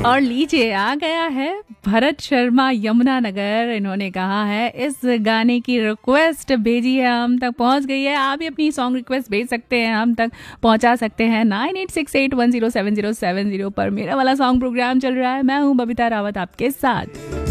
और लीजिए आ गया है भरत शर्मा यमुनानगर। इन्होंने कहा है इस गाने की रिक्वेस्ट भेजी है, हम तक पहुंच गई है। आप भी अपनी सॉन्ग रिक्वेस्ट भेज सकते हैं, हम तक पहुंचा सकते हैं 9868107070 पर। मेरा वाला सॉन्ग प्रोग्राम चल रहा है, मैं हूं बबीता रावत आपके साथ।